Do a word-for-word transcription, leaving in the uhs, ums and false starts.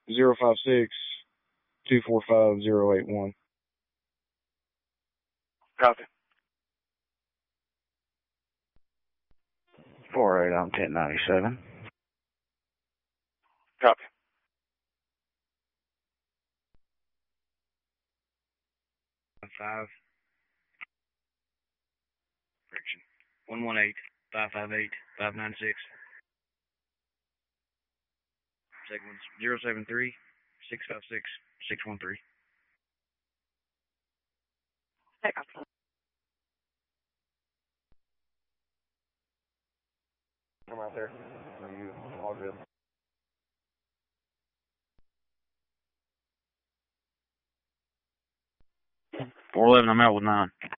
zero five six, two four five, zero eight one. Copy. four eight on ten ninety-seven. Copy. Five. Correction. One one eight five five eight five nine six. Second one's zero seven three six five six six one three. I'm out there. You all good. Four eleven. I'm out with nine.